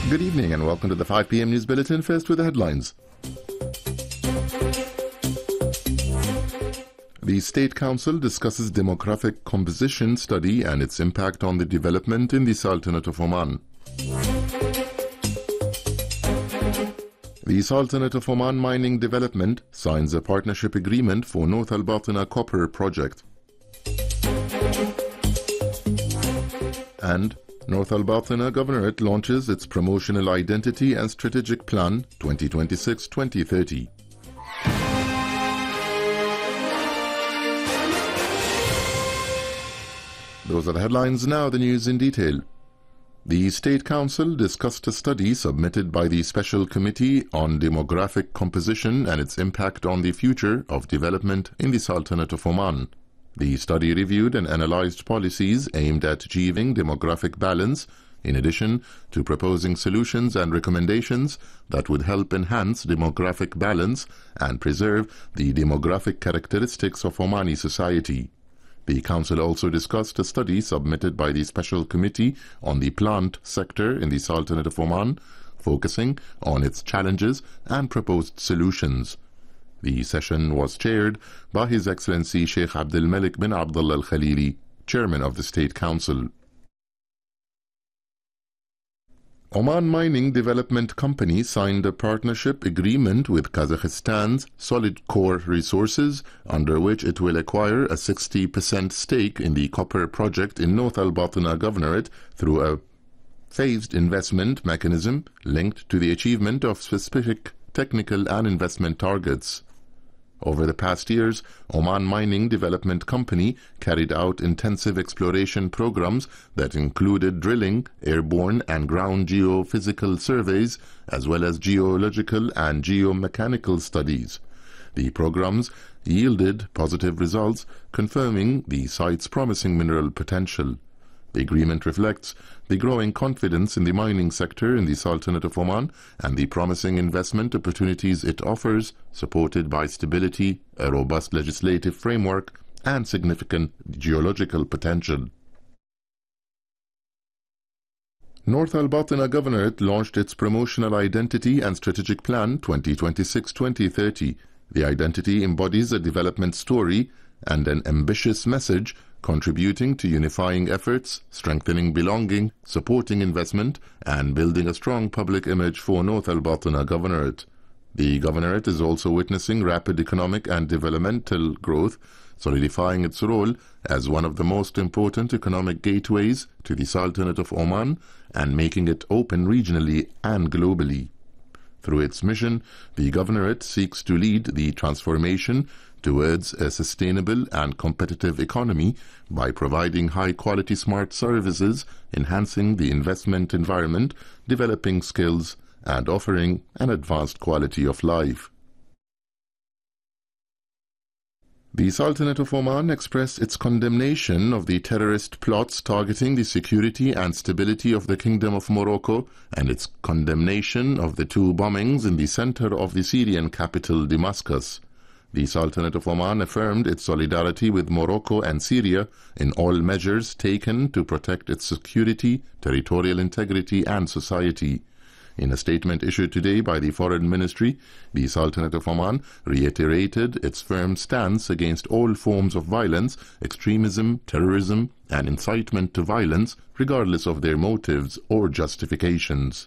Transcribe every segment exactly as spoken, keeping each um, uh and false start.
Good evening and welcome to the five p m News Bulletin. First with the headlines. The State Council discusses demographic composition study and its impact on the development in the Sultanate of Oman. The Sultanate of Oman Mining Development signs a partnership agreement for North Al Batina copper project. And North Al Batina Governorate launches its promotional identity and strategic plan twenty twenty-six to twenty thirty. Those are the headlines. Now the news in detail. The State Council discussed a study submitted by the Special Committee on Demographic Composition and its impact on the future of development in the Sultanate of Oman. The study reviewed and analyzed policies aimed at achieving demographic balance, in addition to proposing solutions and recommendations that would help enhance demographic balance and preserve the demographic characteristics of Omani society. The Council also discussed a study submitted by the Special Committee on the Plant Sector in the Sultanate of Oman, focusing on its challenges and proposed solutions. The session was chaired by His Excellency Sheikh Abdul Malik bin Abdullah Al Khalili, Chairman of the State Council. Oman Mining Development Company signed a partnership agreement with Kazakhstan's Solid Core Resources, under which it will acquire a sixty percent stake in the copper project in North Al Batina Governorate through a phased investment mechanism linked to the achievement of specific technical and investment targets. Over the past years, Oman Mining Development Company carried out intensive exploration programs that included drilling, airborne and ground geophysical surveys, as well as geological and geomechanical studies. The programs yielded positive results, confirming the site's promising mineral potential. The agreement reflects the growing confidence in the mining sector in the Sultanate of Oman and the promising investment opportunities it offers, supported by stability, a robust legislative framework, and significant geological potential. North Al Batina Governorate launched its promotional identity and strategic plan twenty twenty-six to twenty thirty. The identity embodies a development story and an ambitious message, contributing to unifying efforts, strengthening belonging, supporting investment, and building a strong public image for North Al Batina Governorate. The Governorate is also witnessing rapid economic and developmental growth, solidifying its role as one of the most important economic gateways to the Sultanate of Oman and making it open regionally and globally. Through its mission, the Governorate seeks to lead the transformation towards a sustainable and competitive economy by providing high-quality smart services, enhancing the investment environment, developing skills, and offering an advanced quality of life. The Sultanate of Oman expressed its condemnation of the terrorist plots targeting the security and stability of the Kingdom of Morocco and its condemnation of the two bombings in the center of the Syrian capital, Damascus. The Sultanate of Oman affirmed its solidarity with Morocco and Syria in all measures taken to protect its security, territorial integrity, and society. In a statement issued today by the Foreign Ministry, the Sultanate of Oman reiterated its firm stance against all forms of violence, extremism, terrorism, and incitement to violence, regardless of their motives or justifications.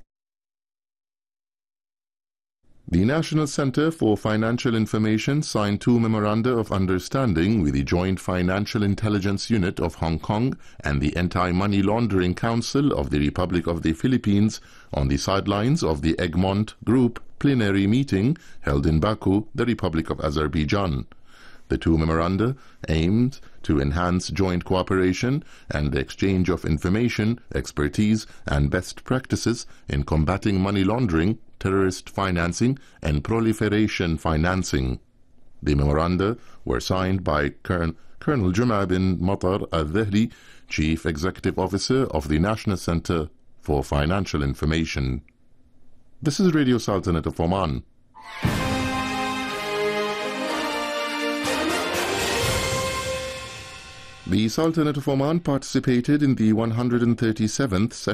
The National Center for Financial Information signed two memoranda of understanding with the Joint Financial Intelligence Unit of Hong Kong and the Anti-Money Laundering Council of the Republic of the Philippines on the sidelines of the Egmont Group plenary meeting held in Baku, the Republic of Azerbaijan. The two memoranda aimed to enhance joint cooperation and the exchange of information, expertise, and best practices in combating money laundering, terrorist financing, and proliferation financing. The memoranda were signed by Colonel Colonel Juma bin Matar al-Dhahli, Chief Executive Officer of the National Center for Financial Information. This is Radio Sultanate of Oman. The Sultanate of Oman participated in the one hundred thirty-seventh